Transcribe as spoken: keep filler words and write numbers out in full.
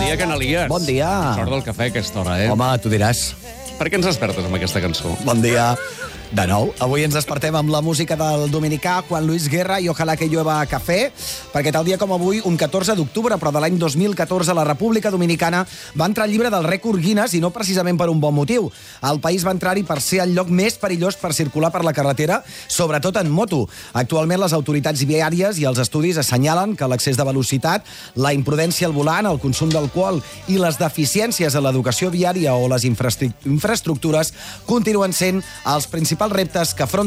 dia, Canalies. Bon dia. Sort del cafè a aquesta hora, eh? Home, tu diràs. Per què ens despertes amb aquesta cançó? Bon dia. De nou, avui ens despertem amb la música del dominicà Juan Luis Guerra i Ojalá que llueva cafè, perquè tal dia com avui, un catorze d'octubre, però de l'any dos mil catorze, la República Dominicana va entrar al llibre del rècord Guinness, i no precisament per un bon motiu. El país va entrar-hi per ser el lloc més perillós per circular per la carretera, sobretot en moto. Actualment, les autoritats viàries i els estudis assenyalen que l'excés de velocitat, la imprudència al volant, el consum d'alcohol i les deficiències a l'educació viària o les infraestructures continuen sent els principals reptes que afronta